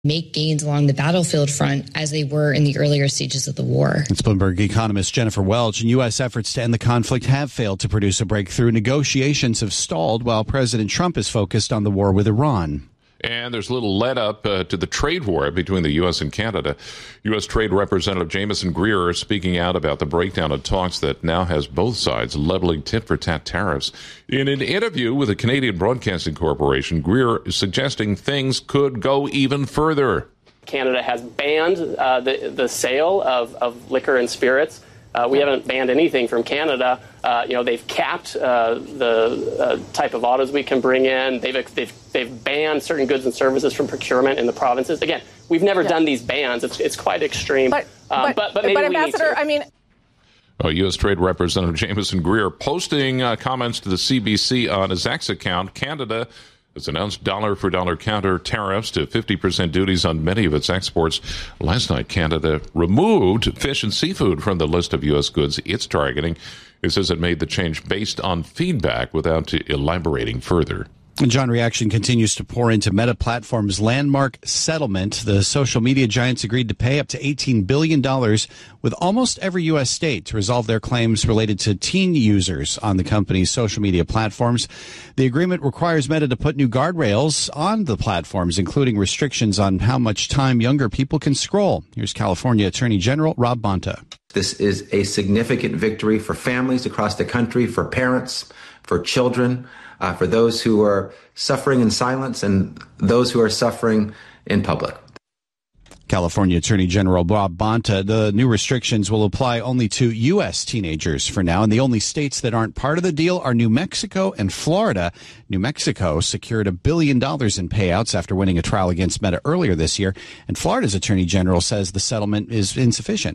make gains along the battlefield front as they were in the earlier stages of the war. It's Bloomberg economist Jennifer Welch. And U.S. efforts to end the conflict have failed to produce a breakthrough. Negotiations have stalled while President Trump is focused on the war with Iran. And there's little let up to the trade war between the U.S. and Canada. U.S. Trade Representative Jamieson Greer speaking out about the breakdown of talks that now has both sides leveling tit-for-tat tariffs. In an interview with the Canadian Broadcasting Corporation, Greer is suggesting things could go even further. Canada has banned the sale of liquor and spirits. We haven't banned anything from Canada. They've capped the type of autos we can bring in. They've banned certain goods and services from procurement in the provinces. Again, we've never done these bans. It's quite extreme. But maybe Ambassador, U.S. Trade Representative Jamieson Greer posting comments to the CBC on his X account. Canada has announced dollar-for-dollar counter tariffs to 50% duties on many of its exports. Last night, Canada removed fish and seafood from the list of U.S. goods it's targeting. It says it made the change based on feedback without elaborating further. And John, reaction continues to pour into Meta Platforms' landmark settlement. The social media giants agreed to pay up to $18 billion with almost every U.S. state to resolve their claims related to teen users on the company's social media platforms. The agreement requires Meta to put new guardrails on the platforms, including restrictions on how much time younger people can scroll. Here's California Attorney General Rob Bonta. This is a significant victory for families across the country, for parents, for children, for those who are suffering in silence and those who are suffering in public. California Attorney General Rob Bonta. The new restrictions will apply only to U.S. teenagers for now, and the only states that aren't part of the deal are New Mexico and Florida. New Mexico secured $1 billion in payouts after winning a trial against Meta earlier this year, and Florida's Attorney General says the settlement is insufficient.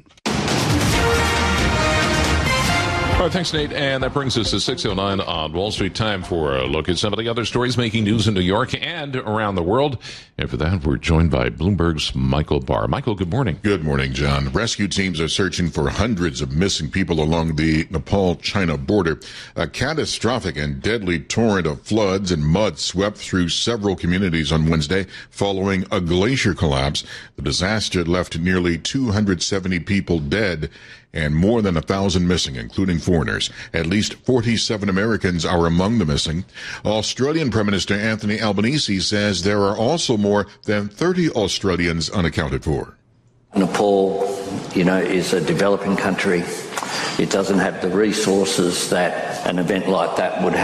All right, thanks, Nate. And that brings us to 6:09 on Wall Street. Time for a look at some of the other stories making news in New York and around the world. And for that, we're joined by Bloomberg's Michael Barr. Michael, good morning. Good morning, John. Rescue teams are searching for hundreds of missing people along the Nepal-China border. A catastrophic and deadly torrent of floods and mud swept through several communities on Wednesday following a glacier collapse. The disaster left nearly 270 people dead and more than 1,000 missing, including foreigners. At least 47 Americans are among the missing. Australian Prime Minister Anthony Albanese says there are also more than 30 Australians unaccounted for. Nepal, is a developing country. It doesn't have the resources that an event like that would have.